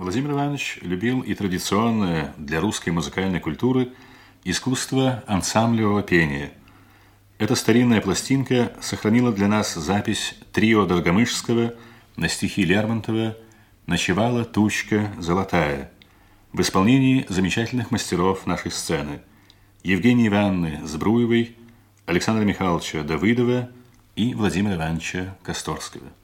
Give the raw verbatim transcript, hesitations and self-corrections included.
Владимир Иванович любил и традиционное для русской музыкальной культуры искусство ансамблевого пения. Эта старинная пластинка сохранила для нас запись трио Долгомышского на стихи Лермонтова «Ночевала тучка золотая» в исполнении замечательных мастеров нашей сцены Евгении Ивановны Збруевой, Александра Михайловича Давыдова и Владимира Ивановича Косторского.